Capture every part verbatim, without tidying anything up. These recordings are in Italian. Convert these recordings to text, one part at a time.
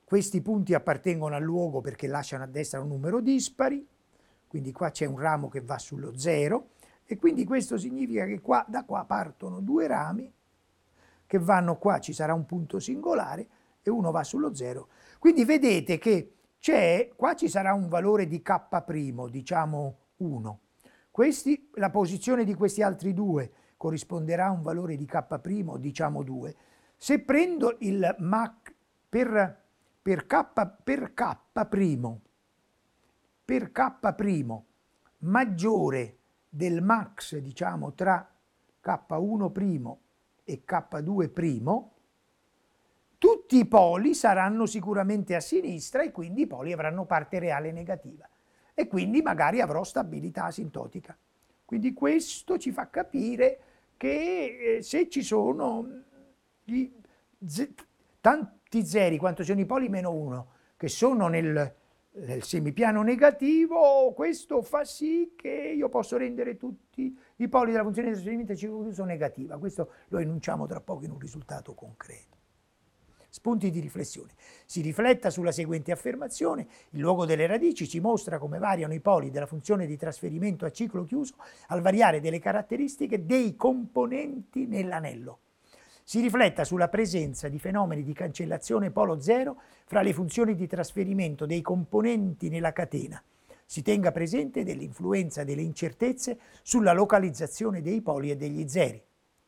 questi punti appartengono al luogo perché lasciano a destra un numero dispari, quindi qua c'è un ramo che va sullo zero, e quindi questo significa che qua, da qua partono due rami che vanno qua, ci sarà un punto singolare e uno va sullo zero. Quindi vedete che c'è, qua ci sarà un valore di k', diciamo uno. Questi, la posizione di questi altri due corrisponderà a un valore di k', diciamo due. Se prendo il mac per, per k per k', per k' maggiore del max, diciamo, tra k uno' e k due', tutti i poli saranno sicuramente a sinistra e quindi i poli avranno parte reale negativa e quindi magari avrò stabilità asintotica. Quindi questo ci fa capire che eh, se ci sono gli z- tanti zeri quanto sono i poli meno uno che sono nel, nel semipiano negativo, questo fa sì che io posso rendere tutti i poli della funzione di trasferimento del ciclo chiuso negativa. Questo lo enunciamo tra poco in un risultato concreto. Spunti di riflessione. Si rifletta sulla seguente affermazione: il luogo delle radici ci mostra come variano i poli della funzione di trasferimento a ciclo chiuso al variare delle caratteristiche dei componenti nell'anello. Si rifletta sulla presenza di fenomeni di cancellazione polo zero fra le funzioni di trasferimento dei componenti nella catena. Si tenga presente dell'influenza delle incertezze sulla localizzazione dei poli e degli zeri.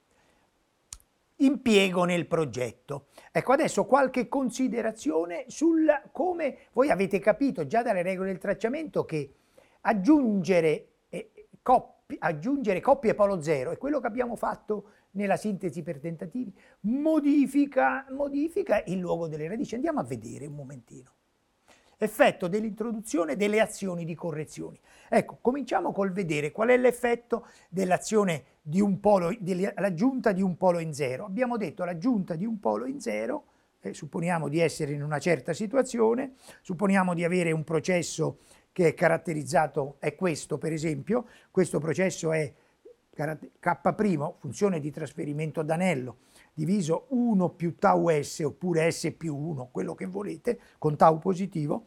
Impiego nel progetto. Ecco, adesso qualche considerazione sul come voi avete capito già dalle regole del tracciamento che aggiungere, eh, coppie, aggiungere coppie polo zero è quello che abbiamo fatto nella sintesi per tentativi, modifica, modifica il luogo delle radici. Andiamo a vedere un momentino. Effetto dell'introduzione delle azioni di correzione. Ecco, cominciamo col vedere qual è l'effetto dell'azione di un polo, dell'aggiunta di un polo in zero. Abbiamo detto l'aggiunta di un polo in zero, eh, supponiamo di essere in una certa situazione, supponiamo di avere un processo che è caratterizzato, è questo per esempio, questo processo è k', funzione di trasferimento d'anello, diviso uno più tau s, oppure s più uno, quello che volete, con tau positivo.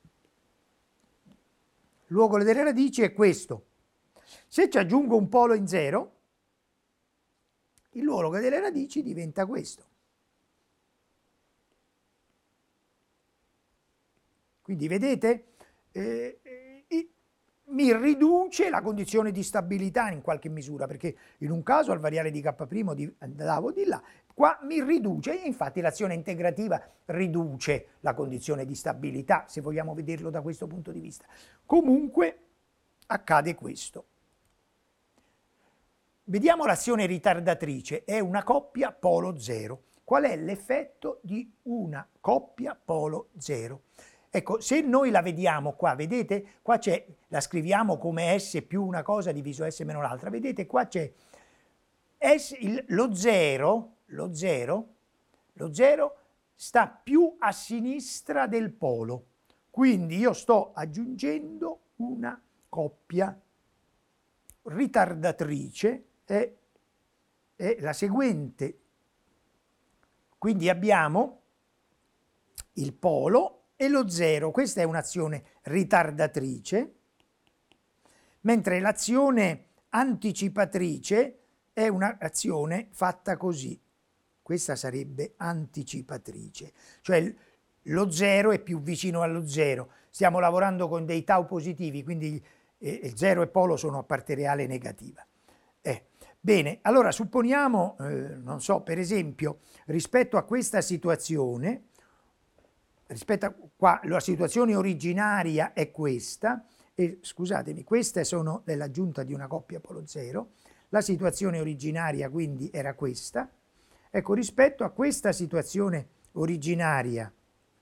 Il luogo delle radici è questo. Se ci aggiungo un polo in zero, il luogo delle radici diventa questo. Quindi vedete, eh, eh, mi riduce la condizione di stabilità in qualche misura, perché in un caso al variare di k' andavo di là, qua mi riduce, e infatti l'azione integrativa riduce la condizione di stabilità, se vogliamo vederlo da questo punto di vista. Comunque accade questo. Vediamo l'azione ritardatrice, è una coppia polo zero. Qual è l'effetto di una coppia polo zero? Ecco, se noi la vediamo qua, vedete, qua c'è, la scriviamo come S più una cosa diviso S meno l'altra, vedete qua c'è S, il, lo zero, lo zero, lo zero sta più a sinistra del polo, quindi io sto aggiungendo una coppia ritardatrice, è, è la seguente, quindi abbiamo il polo e lo zero, questa è un'azione ritardatrice, mentre l'azione anticipatrice è un'azione fatta così, questa sarebbe anticipatrice, cioè lo zero è più vicino allo zero, stiamo lavorando con dei tau positivi, quindi il zero e polo sono a parte reale negativa. Eh, bene, allora supponiamo, eh, non so, per esempio, rispetto a questa situazione, rispetto a qua, la situazione originaria è questa, e scusatemi, queste sono l'aggiunta di una coppia polo zero, la situazione originaria quindi era questa. Ecco, rispetto a questa situazione originaria,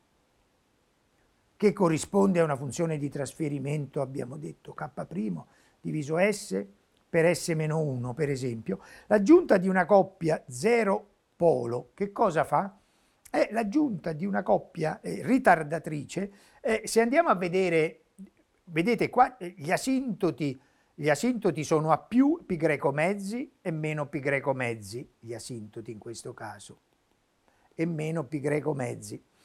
che corrisponde a una funzione di trasferimento, abbiamo detto k' diviso S per S meno uno, per esempio, l'aggiunta di una coppia zero polo, che cosa fa? È l'aggiunta di una coppia eh, ritardatrice. Eh, se andiamo a vedere, vedete qua eh, gli asintoti, gli asintoti sono a più π greco mezzi e meno π greco mezzi, gli asintoti in questo caso, e meno π greco mezzi.